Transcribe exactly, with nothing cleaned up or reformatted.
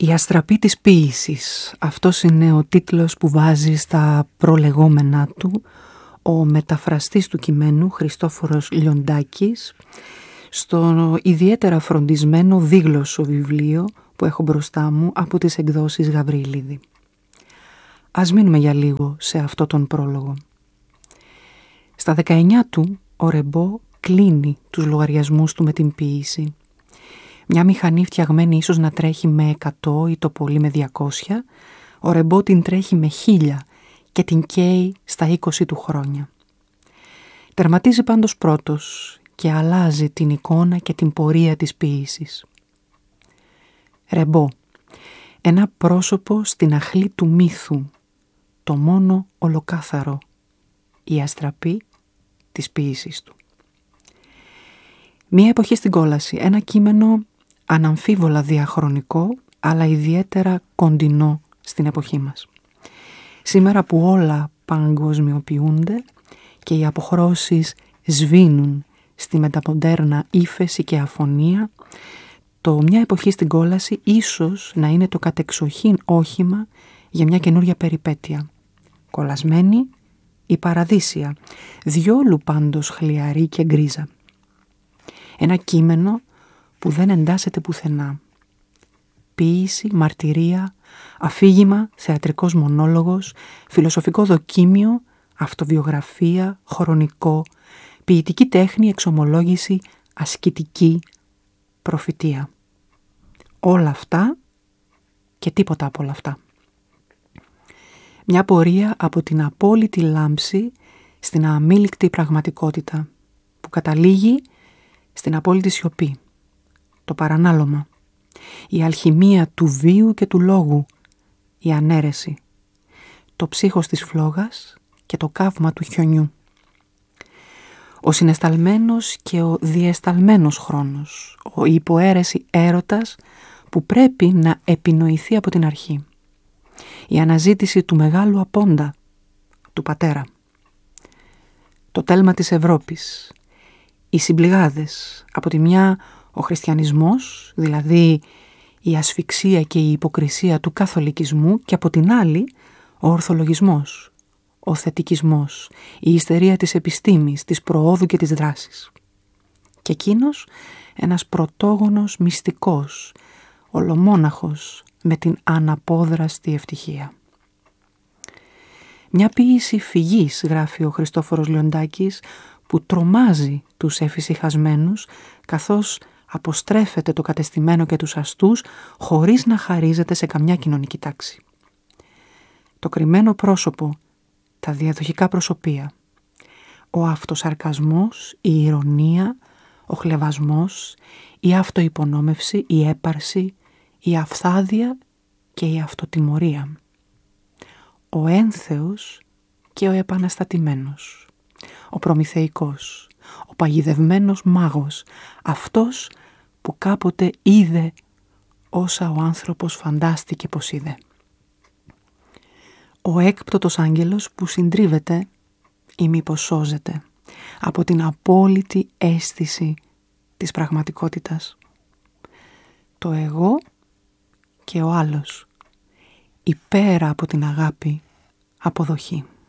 Η αστραπή της ποίησης. Αυτός είναι ο τίτλος που βάζει στα προλεγόμενά του ο μεταφραστής του κειμένου Χριστόφορος Λιοντάκης στο ιδιαίτερα φροντισμένο δίγλωσσο βιβλίο που έχω μπροστά μου από τις εκδόσεις Γαβριλίδη. Ας μείνουμε για λίγο σε αυτό τον πρόλογο. Στα δεκαεννιά του ο Ρεμπό κλείνει τους λογαριασμούς του με την ποίηση. Μια μηχανή φτιαγμένη ίσως να τρέχει με εκατό ή το πολύ με διακόσια, ο Ρεμπό την τρέχει με χίλια και την καίει στα είκοσι του χρόνια. Τερματίζει πάντως πρώτος και αλλάζει την εικόνα και την πορεία της ποίησης. Ρεμπό, ένα πρόσωπο στην αχλή του μύθου, το μόνο ολοκάθαρο, η αστραπή της ποίησης του. Μία εποχή στην κόλαση, ένα κείμενο αναμφίβολα διαχρονικό, αλλά ιδιαίτερα κοντινό στην εποχή μας. Σήμερα που όλα παγκοσμιοποιούνται και οι αποχρώσεις σβήνουν στη μεταμοντέρνα ύφεση και αφωνία, το μια εποχή στην κόλαση ίσως να είναι το κατεξοχήν όχημα για μια καινούρια περιπέτεια. Κολλασμένη ή παραδείσια, διόλου πάντως χλιαρή και γκρίζα. Ένα κείμενο που δεν εντάσσεται πουθενά. Ποίηση, μαρτυρία, αφήγημα, θεατρικός μονόλογος, φιλοσοφικό δοκίμιο, αυτοβιογραφία, χρονικό, ποιητική τέχνη, εξομολόγηση, ασκητική, προφητεία. Όλα αυτά και τίποτα από όλα αυτά. Μια πορεία από την απόλυτη λάμψη στην αμήλικτη πραγματικότητα που καταλήγει στην απόλυτη σιωπή, το παρανάλωμα, η αλχημία του βίου και του λόγου, η ανέρεση, το ψύχος της φλόγας και το καύμα του χιονιού. Ο συναισθαλμένος και ο διεσταλμένος χρόνος, ο υποαίρεση έρωτας που πρέπει να επινοηθεί από την αρχή. Η αναζήτηση του μεγάλου απόντα, του πατέρα. Το τέλμα της Ευρώπης. Οι συμπληγάδες, από τη μια ο χριστιανισμός, δηλαδή η ασφυξία και η υποκρισία του καθολικισμού, και από την άλλη ο ορθολογισμός, ο θετικισμός, η ιστερία της επιστήμης, της προόδου και της δράσης. Και εκείνος ένας πρωτόγονος μυστικός, ολομόναχος με την αναπόδραστη ευτυχία. Μια ποίηση φυγής, γράφει ο Χριστόφορος Λιοντάκης, που τρομάζει τους εφησυχασμένους, καθώς αποστρέφεται το κατεστημένο και τους αστούς, χωρίς να χαρίζεται σε καμιά κοινωνική τάξη. Το κρυμμένο πρόσωπο, τα διαδοχικά προσωπία, ο αυτοσαρκασμός, η ηρωνία, ο χλευασμός, η αυτοϋπονόμευση, η έπαρση, η αυθάδεια και η αυτοτιμωρία. Ο ένθεος και ο επαναστατημένος, ο προμηθεϊκός, ο παγιδευμένος μάγος, αυτός που κάποτε είδε όσα ο άνθρωπος φαντάστηκε πως είδε. Ο έκπτωτος άγγελος που συντρίβεται ή μήπως σώζεται από την απόλυτη αίσθηση της πραγματικότητας. Το εγώ και ο άλλος, υπέρα από την αγάπη, αποδοχή.